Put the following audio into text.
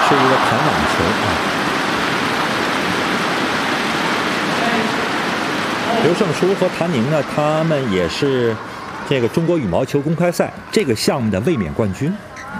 是一个弹网球啊。刘胜书和谭宁呢，他们也是这个中国羽毛球公开赛这个项目的卫冕冠军。